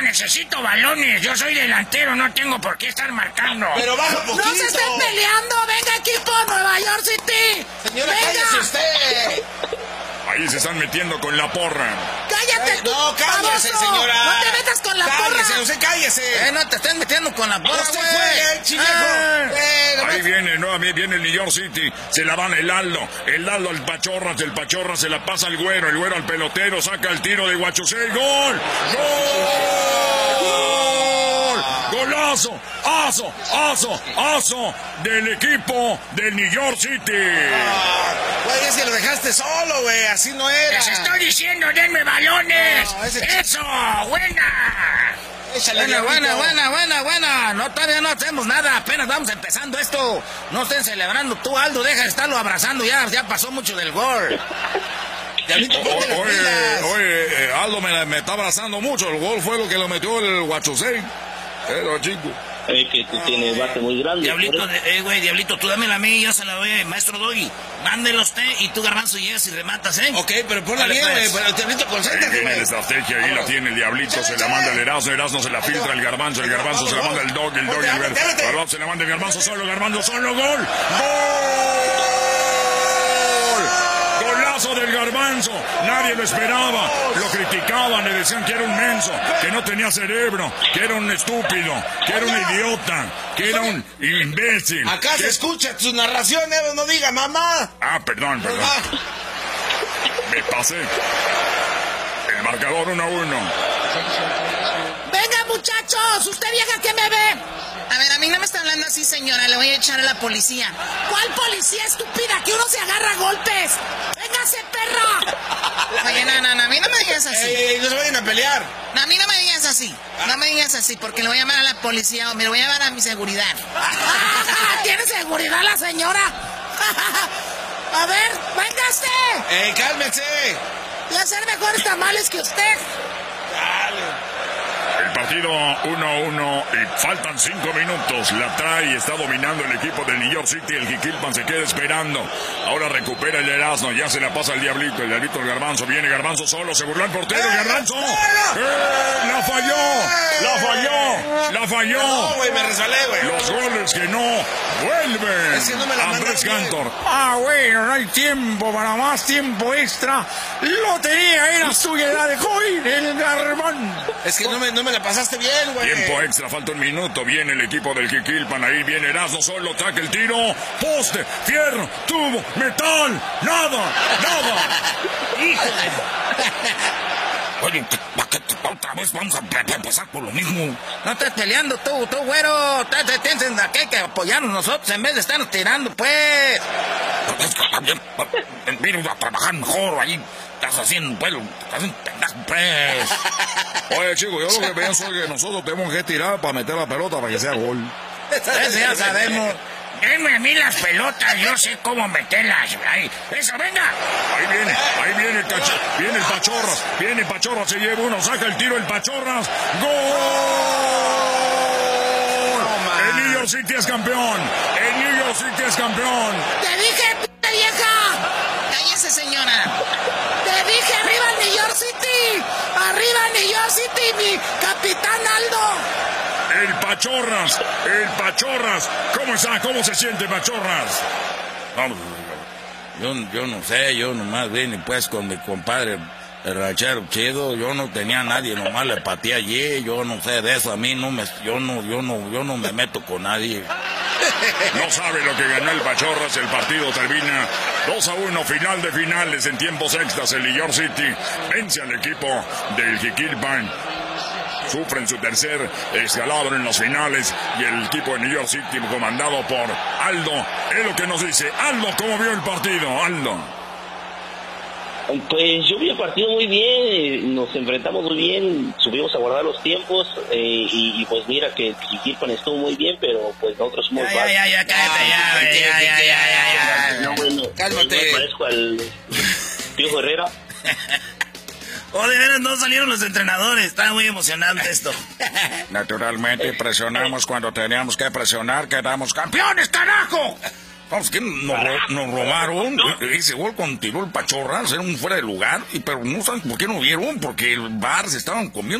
necesito balones. Yo soy delantero, no tengo por qué estar marcando. Pero baja poquito. ¡No se estén peleando! ¡Venga, equipo Nueva York City! Señora, ¡venga! cállese usted. Ahí se están metiendo con la porra. ¡Cállate tú, No, cállese, baboso! señora. ¡No te metas con la Cállese, porra! usted cállese. No te estén metiendo con la porra, Usted güey. juegue, chilejo. Ahí viene, nuevamente viene el New York City. Se la van el Aldo al Pachorras. El Pachorras se la pasa al Güero. El Güero al pelotero. Saca el tiro de Huachusei. ¡Gol! ¡Gol! ¡Golazo! ¡Aso! Del equipo del New York City. Güey, ese lo dejaste solo, güey. Así no era. Les estoy diciendo, denme balones. No, ese ¡Eso! ¡Buena! Échale, Buena. No, todavía no hacemos nada. Apenas vamos empezando esto. No estén celebrando. Tú, Aldo, deja de estarlo abrazando. Ya pasó mucho del gol. Oye, Aldo me está abrazando mucho. El gol fue lo que lo metió el Huachusei. Pero, chico. Que tú tienes bate muy grande. Diablito, Diablito, tú dámela a mí, yo se la doy, maestro Doggy. Mándelo usted y tú, Garbanzo, llegas y rematas, ¿eh? Ok, pero ponla Dale, bien, güey. pues. Pero el Diablito, Ahí concéntrate, viene la güey. estrategia, ahí la tiene el Diablito, se la manda el Erasmo se la filtra el Garbanzo se la manda el Doggy, el Garbanzo se la manda el Garbanzo solo, ¡gol! Golazo del Garbanzo, nadie lo esperaba, lo criticaban, le decían que era un menso, que no tenía cerebro, que era un estúpido, que era un idiota, que era un imbécil. Acá se escucha sus narraciones, no diga mamá. Perdón. Me pasé. El marcador 1-1. Venga, muchachos, usted vieja que me ve. A ver, a mí no me está hablando así, señora. Le voy a echar a la policía. ¿Cuál policía, estúpida? Que uno se agarra a golpes. ¡Véngase, perra! Oye, no, a mí no me digas así. No se vayan a pelear. No, a mí no me digas así. No me digas así, porque le voy a llamar a la policía o me lo voy a llamar a mi seguridad. ¿Tiene seguridad la señora? A ver, véngase. Cálmese. Voy a hacer mejores tamales que usted. Dale. El partido 1-1 y faltan 5 minutos. La trae, está dominando el equipo del New York City. El Jiquilpan se queda esperando. Ahora recupera el Erasmo, ya se la pasa al Diablito. El Diablito el Garbanzo, viene Garbanzo solo, se burló el portero. Garbanzo. La falló. No, güey, me resbalé, güey. Los goles que no vuelven. Es que no me la Andrés mandas bien. Cantor. Bueno, no hay tiempo para más tiempo extra. Lo tenía, era suya, la dejó ir el Garbanzo. Es que no me la pasaste bien, güey. Tiempo extra, falta un minuto. Viene el equipo del Jiquilpan. Ahí viene Erasmo solo, ataca el tiro. Poste, fierro, tubo, metal. Nada. Hijo de... Oye, otra vez vamos a empezar por lo mismo. No estés peleando tú, güero. Tienes aquí que apoyarnos nosotros en vez de estarnos tirando, pues. Vino a trabajar mejor ahí. Estás haciendo, pues. Oye, chico, yo lo que pienso es que nosotros tenemos que tirar para meter la pelota para que sea gol. Eso ya sabemos. Denme a mí las pelotas, yo sé cómo meterlas. Ahí, eso, venga. Ahí viene el Pachorras, se lleva uno, saca el tiro el Pachorras. ¡Gol! El New York City es campeón. Te dije, p*** vieja. Cállese, señora. Te dije, arriba New York City. Arriba New York City, mi capitán Aldo. El Pachorras. ¿Cómo está? ¿Cómo se siente, Pachorras? Vamos, yo no sé, yo nomás vine pues con mi compadre, el ranchero chido, yo no tenía a nadie, nomás le pateé allí, yo no sé de eso, a mí yo no me meto con nadie. No sabe lo que ganó el Pachorras, el partido termina 2-1, final de finales en tiempos extras. El New York City vence al equipo del Jiquilpan. Sufren su tercer escalabro en las finales y el equipo de New York City comandado por Aldo es lo que nos dice. Aldo, ¿cómo vio el partido, Aldo? Pues yo vi el partido muy bien, nos enfrentamos muy bien, subimos a guardar los tiempos y pues mira que Jiquilpan estuvo muy bien, pero pues nosotros somos Ya, cállate, ya. No, bueno, Cálmate. Me parezco al Piojo Herrera. Oh, de veras no salieron los entrenadores. Estaba muy emocionante esto. Naturalmente presionamos cuando teníamos que presionar, quedamos campeones, carajo. Vamos, que nos robaron. Ese gol con tiró el Pachorras, era un fuera de lugar, pero no saben por qué no vieron, porque el bar se estaban comiendo.